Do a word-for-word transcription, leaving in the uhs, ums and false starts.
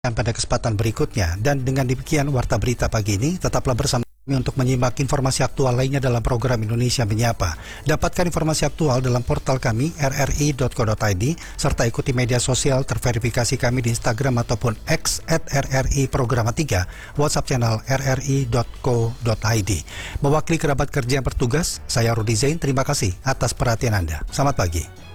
pada kesempatan berikutnya. Dan dengan demikian Warta Berita pagi ini, tetaplah bersama kami untuk menyimak informasi aktual lainnya dalam program Indonesia Menyapa. Dapatkan informasi aktual dalam portal kami r r i dot co dot i d serta ikuti media sosial terverifikasi kami di Instagram ataupun X at r r i programa tiga, WhatsApp channel r r i dot co dot i d. Mewakili kerabat kerja yang bertugas, saya Rudi Zain, terima kasih atas perhatian Anda. Selamat pagi.